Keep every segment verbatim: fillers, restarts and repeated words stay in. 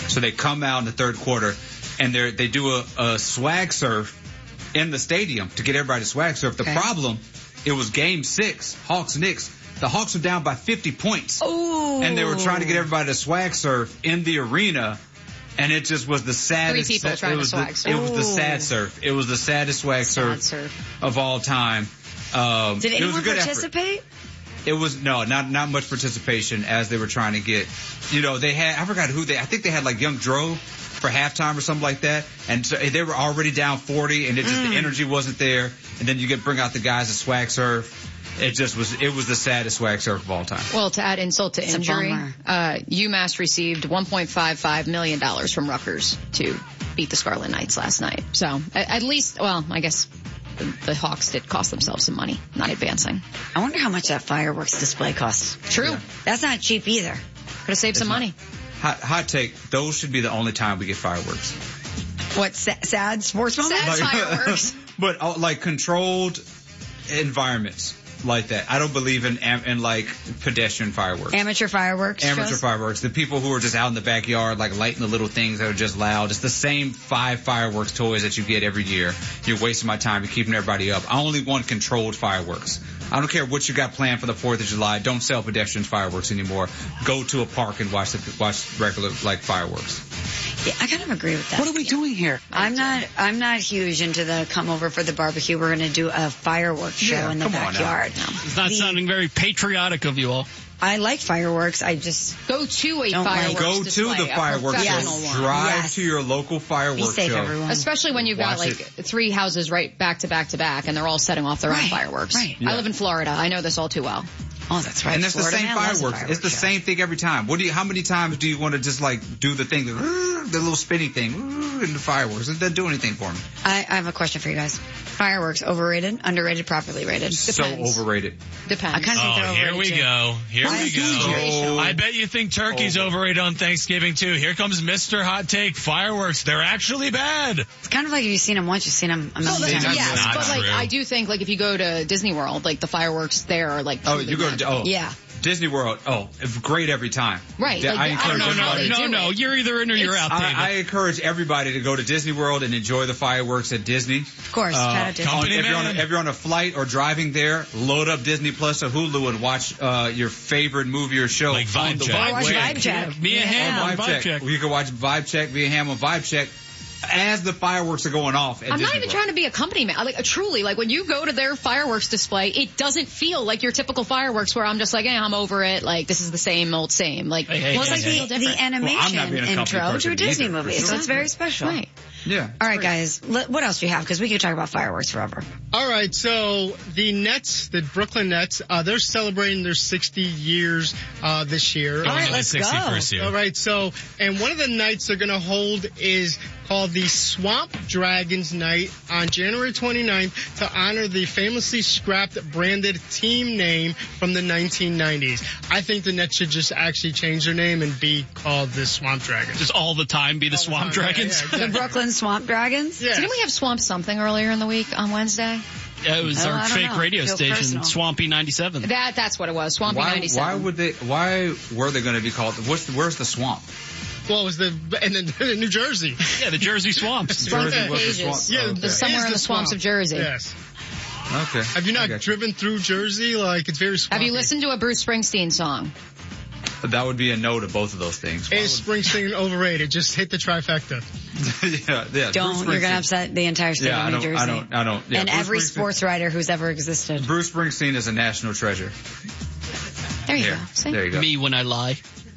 So they come out in the third quarter, and they they do a, a swag surf in the stadium to get everybody to swag surf. The Okay. problem, it was game six, Hawks-Knicks. The Hawks were down by fifty points. Ooh. And they were trying to get everybody to swag surf in the arena. And it just was the saddest. Three people sa- trying it to was swag the, surf. It was the Ooh. sad surf. It was the saddest swag Sad surf, surf. of all time. Um, Did it was a anyone good effort. participate? It was no, not not much participation as they were trying to get. You know, they had I forgot who they. I think they had like Young Dro for halftime or something like that, and so they were already down forty, and it just Mm. the energy wasn't there. And then you get bring out the guys that swag surf. It just was. It was the saddest swag surf of all time. Well, to add insult to It's a injury, bummer. uh, UMass received one point five five million dollars from Rutgers to beat the Scarlet Knights last night. So at, at least, well, I guess the, the Hawks did cost themselves some money, not advancing. I wonder how much that fireworks display costs. True. Yeah. That's not cheap either. Could have saved some not. money. Hot, hot take. Those should be the only time we get fireworks. What, sa- sad sports moment? Sad fireworks. But uh, like controlled environments like that. I don't believe in am- in like pedestrian fireworks. Amateur fireworks. Amateur shows? fireworks. The people who are just out in the backyard, like lighting the little things that are just loud. It's the same five fireworks toys that you get every year. You're wasting my time. You're keeping everybody up. I only want controlled fireworks. I don't care what you got planned for the fourth of July. Don't sell pedestrian fireworks anymore. Go to a park and watch the, watch regular like fireworks. Yeah, I kind of agree with that. What are we doing here? I'm not. I'm not huge into the come over for the barbecue. We're going to do a fireworks show Yeah, in the come on now. backyard. It's not The- sounding very patriotic of you all. I like fireworks. I just Go to a Don't like- fireworks Go to display, the a fireworks show. professional Yes. one. Drive Yes. to your local be fireworks safe, show. everyone. Especially when you've got Watch like three houses right back to back to back, and they're all setting off their own Right, fireworks. right. Yeah. I live in Florida. I know this all too well. Oh, that's right. And it's the Florida same man loves a fireworks. It's fireworks the show. same thing every time. What do you? How many times do you want to just like do the thing, the, the little spinning thing, in the fireworks? It doesn't do anything for me. I, I have a question for you guys. Fireworks, overrated, underrated, properly rated? So Depends. overrated. Depends. I kind of think Oh, they're here overrated we too. go. Here Why we is it go. situational? I bet you think turkey's Over. overrated on Thanksgiving too. Here comes Mister Hot Take. Fireworks, they're actually bad. It's kind of like if you've seen them once, you've seen them a Well, million that's- that's times. yes, not but like true. I do think like if you go to Disney World, like the fireworks there are like Oh, truly you go to magical. oh Yeah. Disney World. Oh, great every time. Right, Yeah, like, I I encourage don't know how everybody. they No, do no, it. you're either in or you're out, David. I, I encourage everybody to go to Disney World and enjoy the fireworks at Disney. Of course. Uh, shout out to on- Company if, you're on a, man. if you're on a flight or driving there, load up Disney Plus or Hulu and watch uh, your favorite movie or show Like on Vibe the Check. Or watch way. Vibe Check. Mia Yeah. Hamm on Vibe Vibe Check. Check. You can watch Vibe Check via Ham on Vibe Check as the fireworks are going off. At I'm Disney not even World. trying to be a company man. Like truly, like when you go to their fireworks display, it doesn't feel like your typical fireworks where I'm just like, hey, I'm over it. Like this is the same old same. Like Hey, hey, Well, it's hey, like hey. the, the Well, I'm animation not being a company intro to person a Disney either, for movie, sure. so it's very special. right. Yeah. All right, guys. Let, what else do you have? Because we could talk about fireworks forever. All right, so the Nets, the Brooklyn Nets, uh, they're celebrating their sixty years uh, this year. All right, Only let's the go. sixty-first year. All right, so, and one of the nights they're going to hold is called the Swamp Dragons Night on January twenty-ninth to honor the famously scrapped branded team name from the nineteen nineties. I think the Nets should just actually change their name and be called the Swamp Dragons. Just all the time be the Swamp time, yeah, Dragons. yeah, The exactly. Brooklyn Swamp Dragons? Yeah. Didn't we have Swamp something earlier in the week on Wednesday? Yeah, it was Oh, I our don't fake know. radio Feel station, personal. Swampy ninety-seven. That that's what it was. Swampy Why, ninety-seven. why would they? Why were they going to be called? What's the, where's the swamp? Well, it was the, in, the, in New Jersey. Yeah, the Jersey Swamps. Swamp Jersey was the Pages. swamp. Yeah, Oh, okay. There's somewhere it is in the swamps swamp. of Jersey. Yes. Okay. Have you I not got you. driven through Jersey? Like, it's very swampy. Have you listened to a Bruce Springsteen song? That would be a no to both of those things. Why Is Springsteen overrated? Just hit the trifecta. would- yeah, yeah. Don't. Bruce You're going to Springsteen. upset the entire state Yeah, of I New don't. Jersey. I don't. I don't. Yeah, and Bruce every Springsteen- sports writer who's ever existed. Bruce Springsteen is a national treasure. There you Here, go. See? there you go. Me when I lie.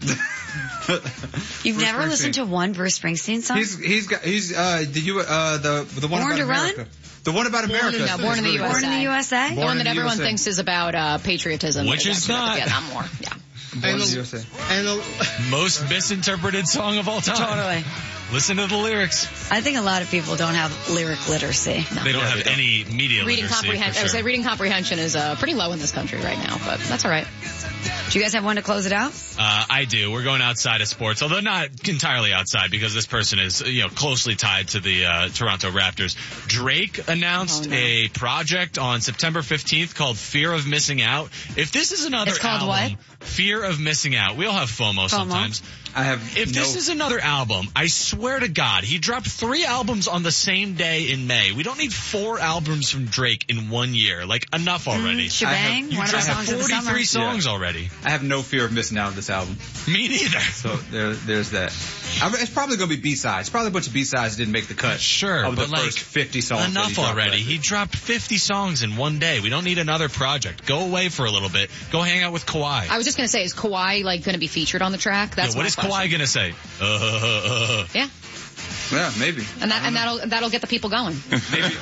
You've Bruce never Springsteen. listened to one Bruce Springsteen song? He's he's got he's uh the you uh the the one Born about to Run? America. The one about America. in- No, Born in the It's U S A. Born in the U S A? The Born one in that the everyone U S A. thinks is about uh, patriotism. Which but is actually about not. the Vietnam War. Yeah. Born in And the the- U S A. And the, Most misinterpreted song of all time. Totally. Listen to the lyrics. I think a lot of people don't have lyric literacy. They don't Yeah, have they don't. any media Reading literacy, comprehension. for I would sure. say reading comprehension is uh, pretty low in this country right now, but that's all right. Do you guys have one to close it out? Uh, I do. We're going outside of sports, although not entirely outside because this person is, you know, closely tied to the uh, Toronto Raptors. Drake announced oh, no. a project on September fifteenth called Fear of Missing Out. If this is another it's called album, what? Fear of Missing Out. We all have FOMO, FOMO. sometimes. I have If no... this is another album, I swear to God, he dropped three albums on the same day in May. We don't need four albums from Drake in one year. Like, enough already. Mm, shebang, have, one of the songs of the summer. forty-three songs yeah. already. I have no fear of missing out on this album. Me neither. So there, there's that. I mean, it's probably going to be B-sides. Probably a bunch of B-sides didn't make the cut. Sure, of the but like first fifty songs. Enough already. He dropped fifty songs in one day. We don't need another project. Go away for a little bit. Go hang out with Kawhi. I was just going to say, is Kawhi like going to be featured on the track? That's yeah, what is question. Kawhi going to say? Uh, uh, uh, uh. Yeah. Yeah, maybe. And that and that'll that'll get the people going. Maybe. maybe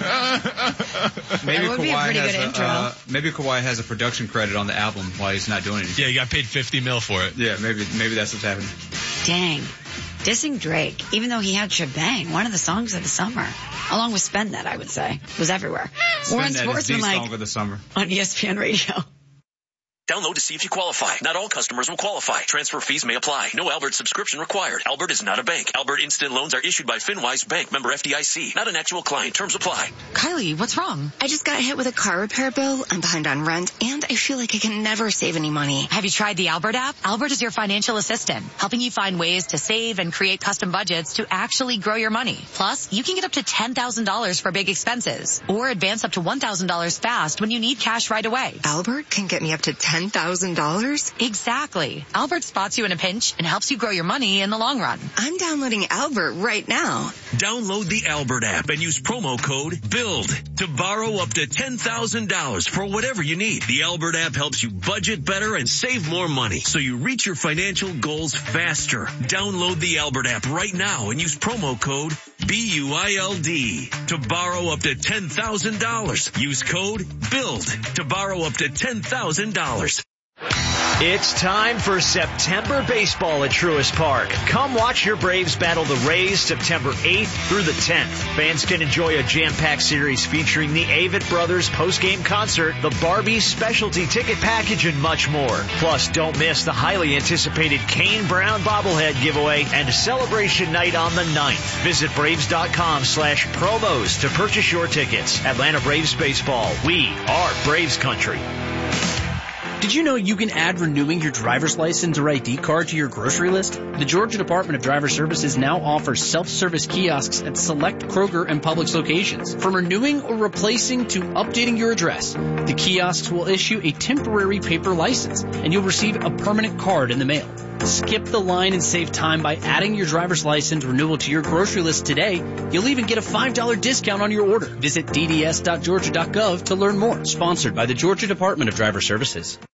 that would Kawhi be a pretty has good a, intro. Uh, maybe Kawhi has a production credit on the album while he's not doing anything. Yeah, he got paid fifty mil for it. Yeah, maybe maybe that's what's happening. Dang. Dissing Drake, even though he had Shebang, one of the songs of the summer, along with Spend That, I would say, was everywhere. Spend That is the like, song of the summer. On E S P N Radio. Download to see if you qualify. Not all customers will qualify. Transfer fees may apply. No Albert subscription required. Albert is not a bank. Albert Instant Loans are issued by FinWise Bank, member F D I C. Not an actual client. Terms apply. Kylie, what's wrong? I just got hit with a car repair bill. I'm behind on rent, and I feel like I can never save any money. Have you tried the Albert app? Albert is your financial assistant, helping you find ways to save and create custom budgets to actually grow your money. Plus, you can get up to ten thousand dollars for big expenses, or advance up to one thousand dollars fast when you need cash right away. Albert can get me up to ten thousand dollars? Exactly. Albert spots you in a pinch and helps you grow your money in the long run. I'm downloading Albert right now. Download the Albert app and use promo code BUILD to borrow up to ten thousand dollars for whatever you need. The Albert app helps you budget better and save more money so you reach your financial goals faster. Download the Albert app right now and use promo code B U I L D to borrow up to ten thousand dollars. Use code BUILD to borrow up to ten thousand dollars. It's time for September baseball at Truist Park. Come watch your Braves battle the Rays September eighth through the tenth. Fans can enjoy a jam-packed series featuring the Avett Brothers post-game concert, the Barbie specialty ticket package, and much more. Plus, don't miss the highly anticipated Kane Brown bobblehead giveaway and celebration night on the ninth. Visit Braves.com slash promos to purchase your tickets. Atlanta Braves baseball. We are Braves country. Did you know you can add renewing your driver's license or I D card to your grocery list? The Georgia Department of Driver Services now offers self-service kiosks at select Kroger and Publix locations. From renewing or replacing to updating your address, the kiosks will issue a temporary paper license, and you'll receive a permanent card in the mail. Skip the line and save time by adding your driver's license renewal to your grocery list today. You'll even get a five dollars discount on your order. Visit d d s dot georgia dot gov to learn more. Sponsored by the Georgia Department of Driver Services.